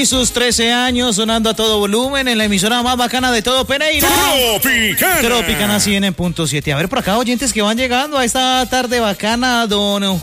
y sus 13 años sonando a todo volumen en la emisora más bacana de todo Pereira. Tropicana 100.7. A ver, por acá oyentes que van llegando a esta tarde bacana, don